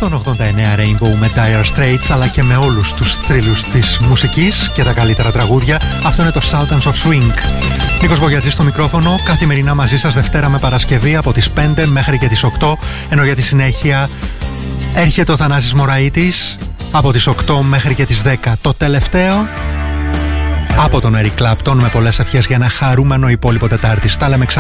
στον 89 Rainbow με Dire Straits, αλλά και με όλους τους θρύλους της μουσικής και τα καλύτερα τραγούδια. Αυτό είναι το Sultans of Swing. Νίκος Μπογιατζής στο μικρόφωνο, καθημερινά μαζί σας Δευτέρα με Παρασκευή από τις 5 μέχρι και τις 8, ενώ για τη συνέχεια έρχεται ο Θανάσης Μωραΐτης από τις 8 μέχρι και τις 10. Το τελευταίο από τον Eric Clapton, με πολλές ευχές για ένα χαρούμενο υπόλοιπο Τετάρτης. Τα λέμε ξανά.